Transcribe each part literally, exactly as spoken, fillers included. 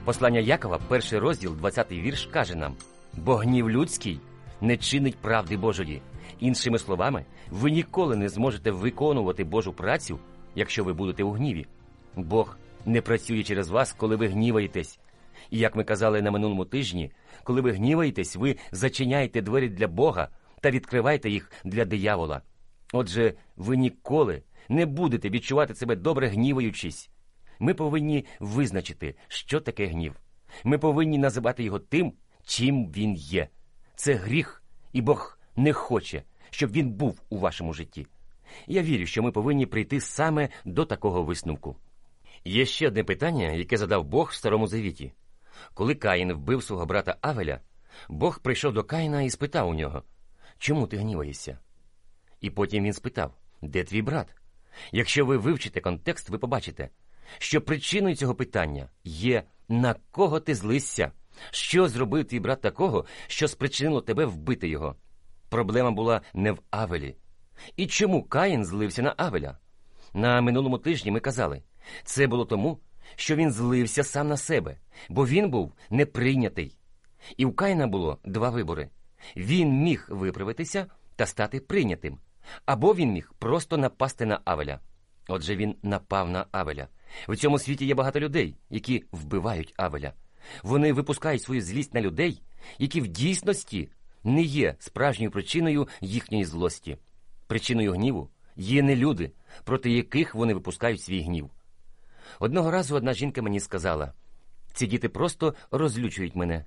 Послання Якова, перший розділ, двадцятий вірш, каже нам: «Бо гнів людський не чинить правди Божої». Іншими словами, ви ніколи не зможете виконувати Божу працю, якщо ви будете у гніві. Бог не працює через вас, коли ви гніваєтесь. І як ми казали на минулому тижні, коли ви гніваєтесь, ви зачиняєте двері для Бога та відкриваєте їх для диявола. Отже, ви ніколи не будете відчувати себе добре гніваючись. Ми повинні визначити, що таке гнів. Ми повинні називати його тим, чим він є. Це гріх, і Бог не хоче, щоб він був у вашому житті. Я вірю, що ми повинні прийти саме до такого висновку. Є ще одне питання, яке задав Бог в Старому Завіті. Коли Каїн вбив свого брата Авеля, Бог прийшов до Каїна і спитав у нього: «Чому ти гніваєшся?» І потім він спитав: «Де твій брат?» Якщо ви вивчите контекст, ви побачите, що причиною цього питання є «на кого ти злишся?», що зробив твій брат такого, що спричинило тебе вбити його. Проблема була не в Авелі. І чому Каїн злився на Авеля? На минулому тижні ми казали, це було тому, що він злився сам на себе, бо він був неприйнятий. І у Каїна було два вибори. Він міг виправитися та стати прийнятим, або він міг просто напасти на Авеля. Отже, він напав на Авеля. В цьому світі є багато людей, які вбивають Авеля. Вони випускають свою злість на людей, які в дійсності не є справжньою причиною їхньої злості. Причиною гніву є не люди, проти яких вони випускають свій гнів. Одного разу одна жінка мені сказала: «Ці діти просто розлючують мене».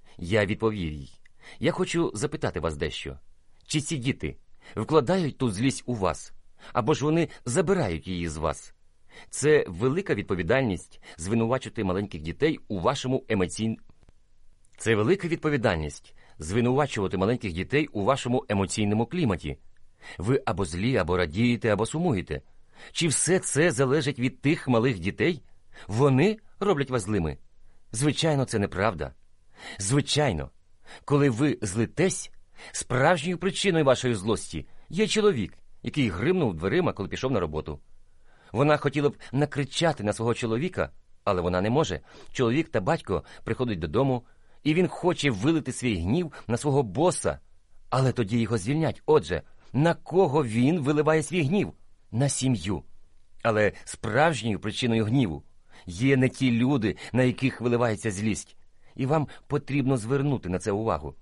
Я відповів їй: «Я хочу запитати вас дещо. Чи ці діти вкладають ту злість у вас, або ж вони забирають її з вас?» Це велика відповідальність звинувачувати маленьких дітей у вашому емоційному... Це велика відповідальність звинувачувати маленьких дітей у вашому емоційному кліматі. Ви або злі, або радієте, або сумуєте. Чи все це залежить від тих малих дітей? Вони роблять вас злими? Звичайно, це неправда. Звичайно, коли ви злитесь, справжньою причиною вашої злості є чоловік, який гримнув дверима, коли пішов на роботу. Вона хотіла б накричати на свого чоловіка, але вона не може. Чоловік та батько приходять додому, і він хоче вилити свій гнів на свого боса, але тоді його звільнять. Отже, на кого він виливає свій гнів? На сім'ю. Але справжньою причиною гніву є не ті люди, на яких виливається злість. І вам потрібно звернути на це увагу.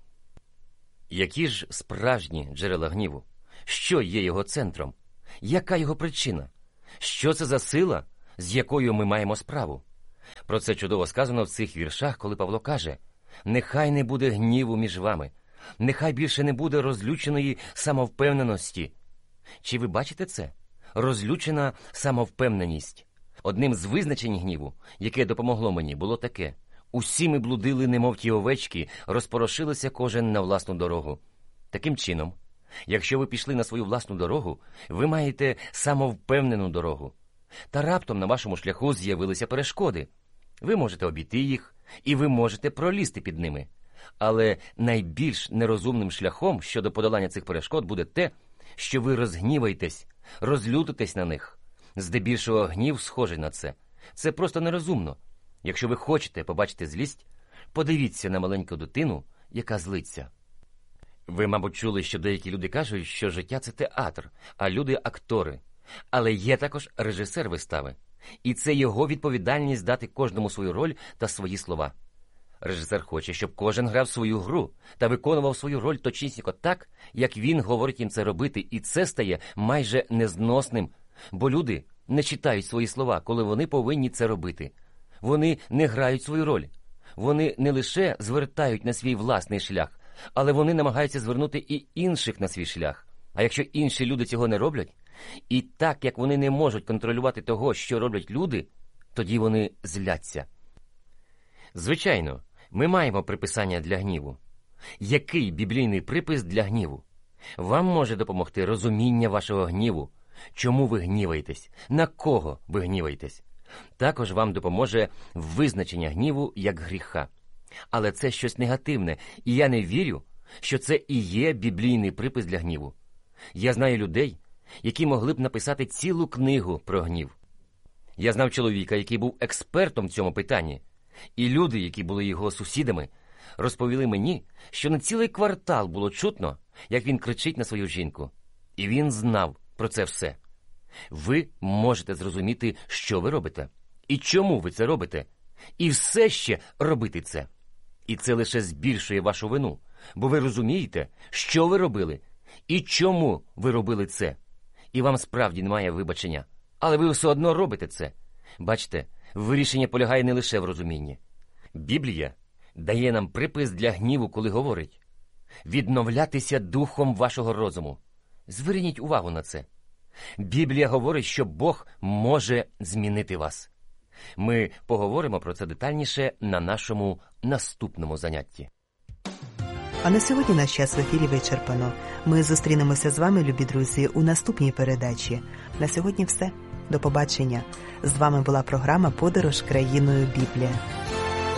Які ж справжні джерела гніву? Що є його центром? Яка його причина? Що це за сила, з якою ми маємо справу? Про це чудово сказано в цих віршах, коли Павло каже: «Нехай не буде гніву між вами, нехай більше не буде розлюченої самовпевненості». Чи ви бачите це? Розлючена самовпевненість. Одним з визначень гніву, яке допомогло мені, було таке: «Усі ми блудили, немов ті овечки, розпорошилися кожен на власну дорогу». Таким чином, якщо ви пішли на свою власну дорогу, ви маєте самовпевнену дорогу. Та раптом на вашому шляху з'явилися перешкоди. Ви можете обійти їх, і ви можете пролізти під ними. Але найбільш нерозумним шляхом щодо подолання цих перешкод буде те, що ви розгніваєтесь, розлютитесь на них. Здебільшого гнів схожий на це. Це просто нерозумно. Якщо ви хочете побачити злість, подивіться на маленьку дитину, яка злиться. Ви, мабуть, чули, що деякі люди кажуть, що життя – це театр, а люди – актори. Але є також режисер вистави. І це його відповідальність дати кожному свою роль та свої слова. Режисер хоче, щоб кожен грав свою гру та виконував свою роль точнісінько так, як він говорить їм це робити, і це стає майже незносним, бо люди не читають свої слова, коли вони повинні це робити. Вони не грають свою роль. Вони не лише звертають на свій власний шлях, але вони намагаються звернути і інших на свій шлях. А якщо інші люди цього не роблять, і так, як вони не можуть контролювати того, що роблять люди, тоді вони зляться. Звичайно, ми маємо приписання для гніву. Який біблійний припис для гніву? Вам може допомогти розуміння вашого гніву. Чому ви гніваєтесь? На кого ви гніваєтесь? Також вам допоможе визначення гніву як гріха. Але це щось негативне, і я не вірю, що це і є біблійний припис для гніву. Я знаю людей, які могли б написати цілу книгу про гнів. Я знав чоловіка, який був експертом в цьому питанні. І люди, які були його сусідами, розповіли мені, що на цілий квартал було чутно, як він кричить на свою жінку. І він знав про це все. Ви можете зрозуміти, що ви робите, і чому ви це робите, і все ще робити це. І це лише збільшує вашу вину, бо ви розумієте, що ви робили, і чому ви робили це. І вам справді немає вибачення, але ви все одно робите це. Бачите, вирішення полягає не лише в розумінні. Біблія дає нам припис для гніву, коли говорить: відновлятися духом вашого розуму. Зверніть увагу на це. Біблія говорить, що Бог може змінити вас. Ми поговоримо про це детальніше на нашому наступному занятті. А на сьогодні наш час в ефірі вичерпано. Ми зустрінемося з вами, любі друзі, у наступній передачі. На сьогодні все. До побачення. З вами була програма «Подорож країною Біблія».